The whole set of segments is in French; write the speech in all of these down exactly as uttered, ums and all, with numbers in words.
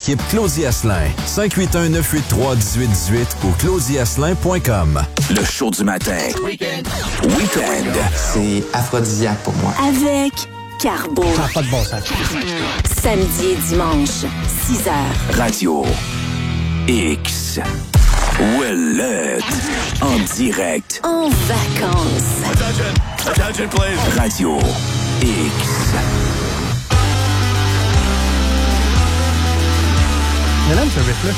l'équipe Claudie Asselin. cinq huit un, neuf huit trois, un huit un huit ou claudie asselin point com. Le show du matin. Week-end. Week-end. C'est aphrodisiaque pour moi. Avec Carbo. Ça n'a pas de bon sens. Samedi et dimanche, six heures. Radio X. Ouellette. En direct. En vacances. Attention. Attention, please. Radio X. Il aime ce riff-là.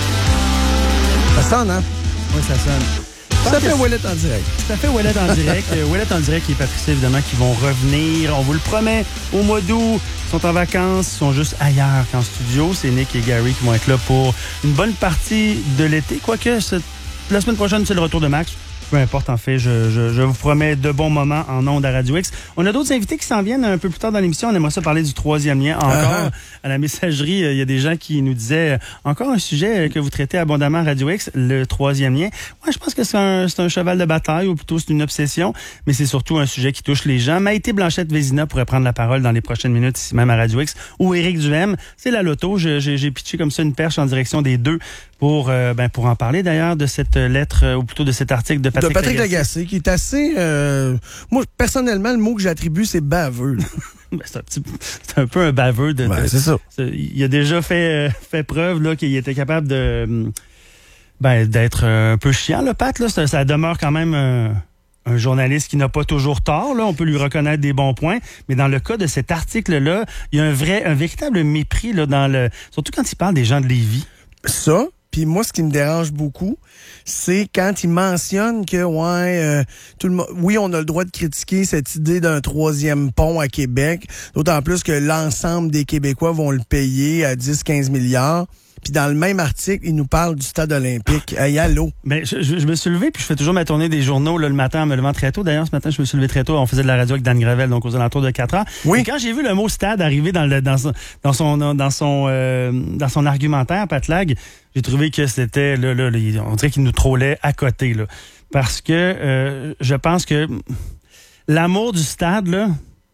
Ça sonne, hein? Oui, ça sonne. Ça fait Ouellette en direct. Ça fait Ouellette en direct. Euh, Ouellette en direct et Patricia, évidemment, qui vont revenir. On vous le promet, au mois d'août. Ils sont en vacances, ils sont juste ailleurs qu'en studio. C'est Nick et Gary qui vont être là pour une bonne partie de l'été. Quoique, cette... la semaine prochaine, c'est le retour de Max. Peu importe, en fait, je, je, je vous promets de bons moments en ondes à Radio X. On a d'autres invités qui s'en viennent un peu plus tard dans l'émission. On aimerait ça parler du troisième lien. Encore, uh-huh. À la messagerie, il y a des gens qui nous disaient encore un sujet que vous traitez abondamment à Radio X, le troisième lien. Moi, je pense que c'est un, c'est un cheval de bataille, ou plutôt c'est une obsession, mais c'est surtout un sujet qui touche les gens. Maïté Blanchette-Vézina pourrait prendre la parole dans les prochaines minutes, ici même à Radio X, ou Éric Duhem. C'est la loto. Je, j'ai, j'ai pitché comme ça une perche en direction des deux pour, euh, ben, pour en parler d'ailleurs de cette lettre, euh, ou plutôt de cet article de Patrick, de Patrick Lagacé. Lagacé, qui est assez... Euh, moi, personnellement, le mot que j'attribue, c'est baveux. Ben, c'est, un petit, c'est un peu un baveux. De, ben, de, c'est ça. Il a déjà fait, fait preuve là, qu'il était capable de ben, d'être un peu chiant, le Pat. Là. Ça, ça demeure quand même un, un journaliste qui n'a pas toujours tort. Là. On peut lui reconnaître des bons points. Mais dans le cas de cet article-là, il y a un vrai, un véritable mépris là, dans le, surtout quand il parle des gens de Lévis. Ça, puis moi, ce qui me dérange beaucoup, c'est quand il mentionne que, ouais, euh, tout le mo- oui, on a le droit de critiquer cette idée d'un troisième pont à Québec, d'autant plus que l'ensemble des Québécois vont le payer à dix à quinze milliards. Puis dans le même article, il nous parle du stade olympique. Hey, allô? Ben, je, je, je me suis levé, puis je fais toujours ma tournée des journaux là, le matin en me levant très tôt. D'ailleurs, ce matin, je me suis levé très tôt. On faisait de la radio avec Dan Gravel, donc aux alentours de quatre heures. Oui. Et quand j'ai vu le mot stade arriver dans, le, dans son, dans son, dans son, euh, dans son argumentaire, Pat Lag, j'ai trouvé que c'était, là, là, là, on dirait qu'il nous trollait à côté, là. Parce que euh, je pense que l'amour du stade, là,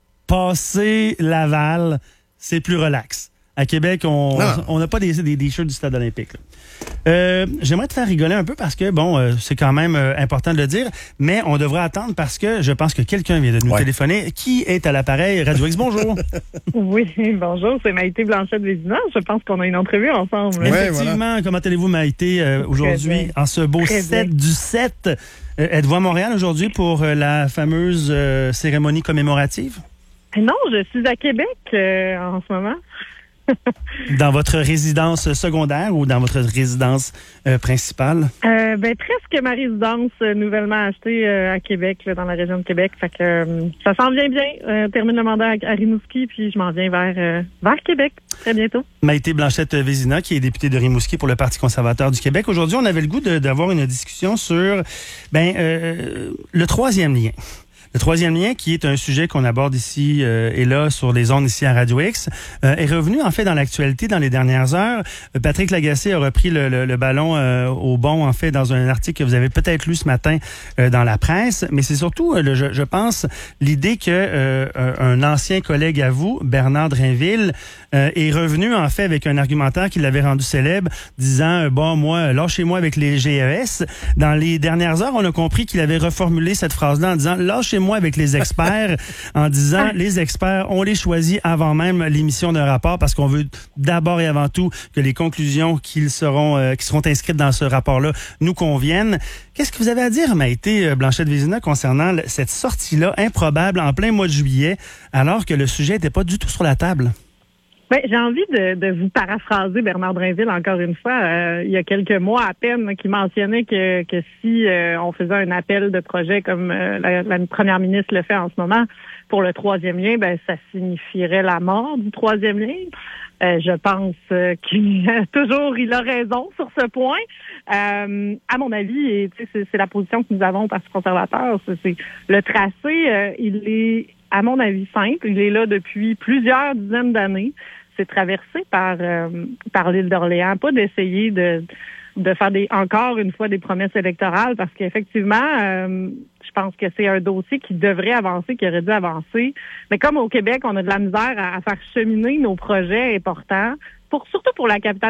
passer Laval, c'est plus relax. À Québec, on on n'a pas des, des, des shirts du stade olympique. Là. Euh, j'aimerais te faire rigoler un peu parce que, bon, euh, c'est quand même euh, important de le dire, mais on devrait attendre parce que je pense que quelqu'un vient de nous ouais. téléphoner. Qui est à l'appareil? Radio X, bonjour. Oui, bonjour, c'est Maïté Blanchette-Vézina. Je pense qu'on a une entrevue ensemble. Ouais, Effectivement, voilà. Comment allez-vous, Maïté, euh, aujourd'hui, en ce beau Très sept bien. du sept? Euh, êtes-vous à Montréal aujourd'hui pour euh, la fameuse euh, cérémonie commémorative? Non, je suis à Québec euh, en ce moment. Dans votre résidence secondaire ou dans votre résidence euh, principale? Euh, ben presque ma résidence euh, nouvellement achetée euh, à Québec, là, dans la région de Québec. Fait que euh, ça s'en vient bien. Euh, termine le mandat à, à Rimouski, puis je m'en viens vers euh, vers Québec très bientôt. Maïté Blanchette-Vézina, qui est députée de Rimouski pour le Parti conservateur du Québec. Aujourd'hui, on avait le goût de, d'avoir une discussion sur ben euh, le troisième lien. Le troisième lien, qui est un sujet qu'on aborde ici euh, et là sur les ondes ici à Radio X, euh, est revenu en fait dans l'actualité dans les dernières heures. Euh, Patrick Lagacé a repris le, le, le ballon euh, au bond en fait dans un article que vous avez peut-être lu ce matin euh, dans la presse, mais c'est surtout, euh, le, je, je pense, l'idée que euh, un ancien collègue à vous, Bernard Drainville, euh, est revenu en fait avec un argumentaire qui l'avait rendu célèbre, disant euh, bon moi lâchez-moi avec les G E S. Dans les dernières heures, on a compris qu'il avait reformulé cette phrase-là en disant lâchez moi avec les experts en disant les experts, on les choisit avant même l'émission d'un rapport parce qu'on veut d'abord et avant tout que les conclusions qu'ils seront, euh, qui seront inscrites dans ce rapport-là nous conviennent. Qu'est-ce que vous avez à dire, Maïté Blanchette-Vézina, concernant cette sortie-là improbable en plein mois de juillet alors que le sujet n'était pas du tout sur la table? Ben, j'ai envie de, de vous paraphraser Bernard Drainville encore une fois. Euh, il y a quelques mois à peine, qui mentionnait que, que si euh, on faisait un appel de projet comme euh, la, la première ministre le fait en ce moment pour le troisième lien, ben ça signifierait la mort du troisième lien. Euh, je pense euh, qu'il a toujours il a raison sur ce point. Euh, à mon avis, et c'est, c'est la position que nous avons au Parti conservateur. C'est, c'est le tracé, euh, il est à mon avis simple. Il est là depuis plusieurs dizaines d'années. C'est traversé par euh, par l'île d'Orléans. Pas d'essayer de de faire des encore une fois des promesses électorales parce qu'effectivement, euh, je pense que c'est un dossier qui devrait avancer, qui aurait dû avancer. Mais comme au Québec, on a de la misère à, à faire cheminer nos projets importants, pour surtout pour la capitale